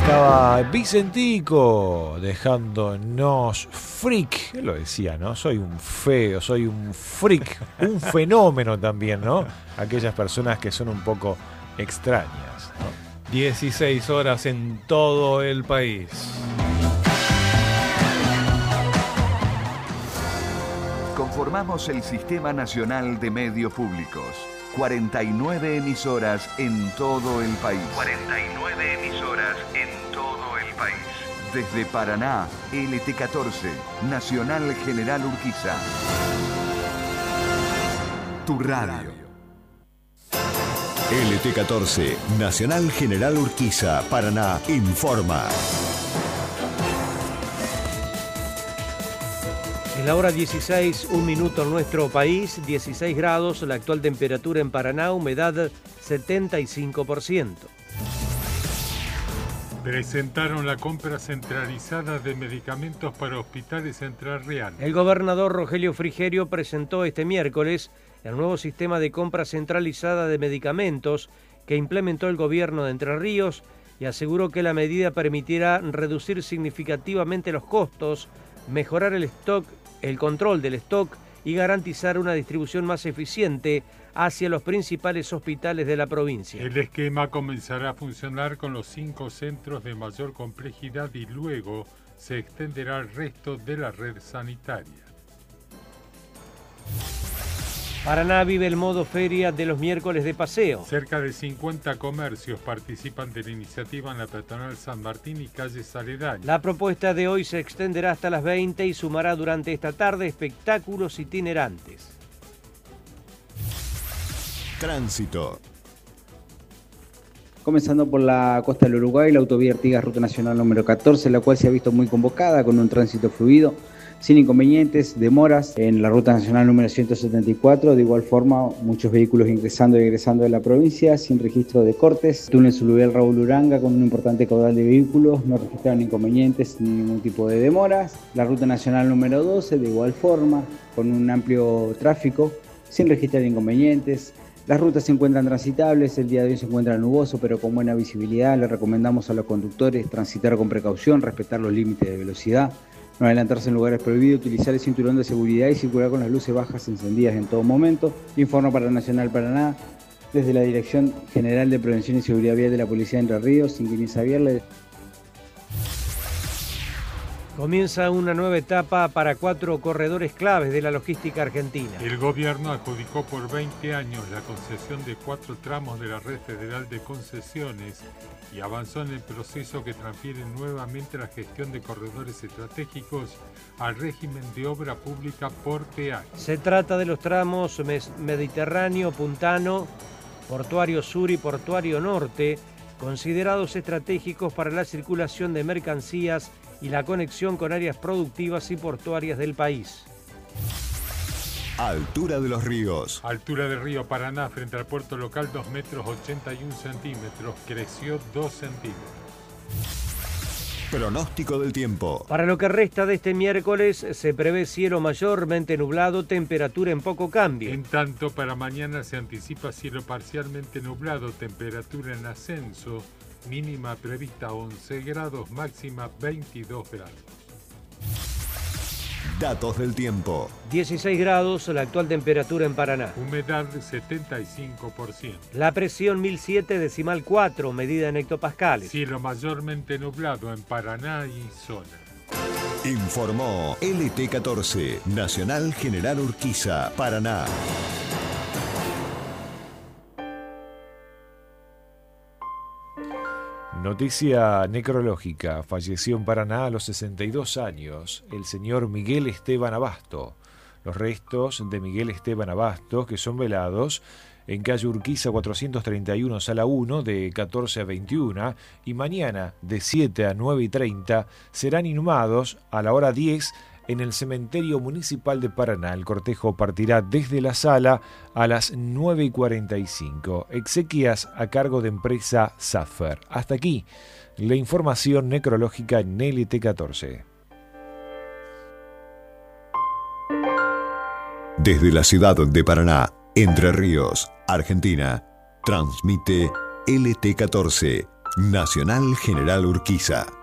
Estaba Vicentico dejándonos freak. Él lo decía, ¿no? Soy un feo, soy un freak, un fenómeno también, ¿no? Aquellas personas que son un poco extrañas, ¿no? 16 horas en todo el país. Conformamos el Sistema Nacional de Medios Públicos. 49 emisoras en todo el país. 49 emisoras en todo el país. Desde Paraná, LT14, Nacional General Urquiza. Tu radio. LT14, Nacional General Urquiza, Paraná, informa. Es la hora 16, 1 minuto en nuestro país, 16 grados, la actual temperatura en Paraná, humedad 75%. Presentaron la compra centralizada de medicamentos para hospitales entrerrianos. El gobernador Rogelio Frigerio presentó este miércoles el nuevo sistema de compra centralizada de medicamentos que implementó el gobierno de Entre Ríos y aseguró que la medida permitirá reducir significativamente los costos, mejorar el stock, el control del stock y garantizar una distribución más eficiente hacia los principales hospitales de la provincia. El esquema comenzará a funcionar con los 5 centros de mayor complejidad y luego se extenderá al resto de la red sanitaria. Paraná vive el modo feria de los miércoles de paseo. Cerca de 50 comercios participan de la iniciativa en la peatonal San Martín y calles aledañas. La propuesta de hoy se extenderá hasta las 20 y sumará durante esta tarde espectáculos itinerantes. Tránsito. Comenzando por la costa del Uruguay, la autovía Artigas, ruta nacional número 14, la cual se ha visto muy convocada con un tránsito fluido, sin inconvenientes, demoras en la ruta nacional número 174. De igual forma, muchos vehículos ingresando y egresando de la provincia sin registro de cortes. Túnel Suluvial Raúl Uranga con un importante caudal de vehículos, no registraron inconvenientes ni ningún tipo de demoras. La ruta nacional número 12, de igual forma, con un amplio tráfico, sin registrar inconvenientes. Las rutas se encuentran transitables, el día de hoy se encuentra nuboso pero con buena visibilidad. Le recomendamos a los conductores transitar con precaución, respetar los límites de velocidad, no adelantarse en lugares prohibidos, utilizar el cinturón de seguridad y circular con las luces bajas encendidas en todo momento. Informo para Nacional Paraná, desde la Dirección General de Prevención y Seguridad Vial de la Policía de Entre Ríos, Inquilín Xavier. Comienza una nueva etapa para 4 corredores claves de la logística argentina. El gobierno adjudicó por 20 años la concesión de 4 tramos de la Red Federal de Concesiones y avanzó en el proceso que transfiere nuevamente la gestión de corredores estratégicos al régimen de obra pública por peaje. Se trata de los tramos Mediterráneo, Puntano, Portuario Sur y Portuario Norte, considerados estratégicos para la circulación de mercancías y la conexión con áreas productivas y portuarias del país. Altura de los ríos. Altura del río Paraná frente al puerto local 2 metros 81 centímetros, creció 2 centímetros. Pronóstico del tiempo. Para lo que resta de este miércoles se prevé cielo mayormente nublado, temperatura en poco cambio. En tanto, para mañana se anticipa cielo parcialmente nublado, temperatura en ascenso, mínima prevista 11 grados, máxima 22 grados. Datos del tiempo. 16 grados, la actual temperatura en Paraná. Humedad 75%. La presión 1007,4, medida en hectopascales. Cielo mayormente nublado en Paraná y zona. Informó LT14, Nacional General Urquiza, Paraná. Noticia necrológica. Falleció en Paraná a los 62 años el señor Miguel Esteban Abasto. Los restos de Miguel Esteban Abasto, que son velados en calle Urquiza 431, sala 1, de 14 a 21, y mañana de 7 a 9:30 serán inhumados a la hora 10 en el cementerio municipal de Paraná. El cortejo partirá desde la sala a las 9:45. Exequias a cargo de empresa Safer. Hasta aquí la información necrológica en LT14. Desde la ciudad de Paraná, Entre Ríos, Argentina, transmite LT14, Nacional General Urquiza.